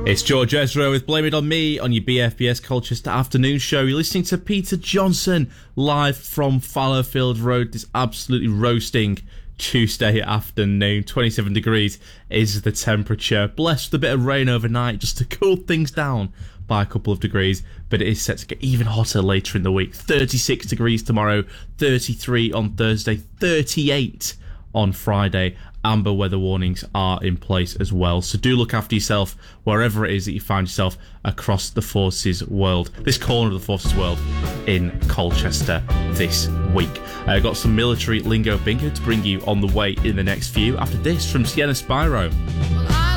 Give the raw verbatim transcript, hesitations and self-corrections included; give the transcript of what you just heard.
It's George Ezra with Blame It On Me on your B F B S Colchester afternoon show. You're listening to Peter Johnson live from Fallowfield Road. This absolutely roasting Tuesday afternoon. twenty-seven degrees is the temperature. Blessed with a bit of rain overnight just to cool things down by a couple of degrees, but it is set to get even hotter later in the week. thirty-six degrees tomorrow, thirty-three on Thursday, thirty-eight on Friday. Amber weather warnings are in place as well, so do look after yourself wherever it is that you find yourself across the Forces world, this corner of the Forces world in Colchester this week. I uh, got some military lingo bingo to bring you on the way in the next few after this from Sienna Spyro.